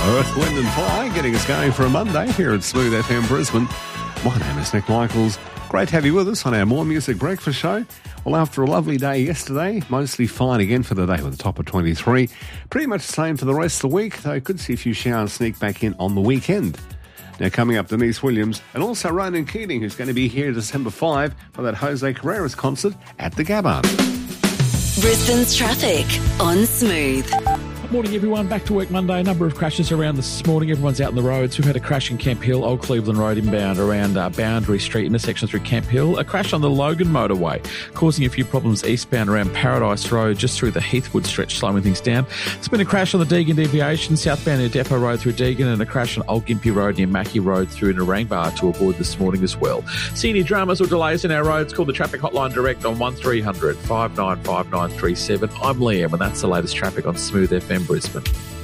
Earth, Wind and Fire getting us going for a Monday here at Smooth FM Brisbane. My name is Nick Michaels. Great to have you with us on our More Music Breakfast show. Well, after a lovely day yesterday, mostly fine again for the day with a top of 23. Pretty much the same for the rest of the week, though could see a few showers sneak back in on the weekend. Now coming up, Denise Williams and also Ronan Keating, who's going to be here December 5 for that Jose Carreras concert at the Gabba. Brisbane's traffic on Smooth. Morning, everyone. Back to work Monday. A number of crashes around this morning. Everyone's out on the roads. We've had a crash in Camp Hill, Old Cleveland Road inbound around Boundary Street intersection through Camp Hill. A crash on the Logan motorway, causing a few problems eastbound around Paradise Road, just through the Heathwood stretch, slowing things down. There's been a crash on the Deagon deviation, southbound near Depot Road through Deagon, and a crash on Old Gympie Road near Mackie Road through Narangba to avoid this morning as well. See any dramas or delays in our roads? Call the traffic hotline direct on 1300 595937. I'm Liam, and that's the latest traffic on Smooth FM Brisbane.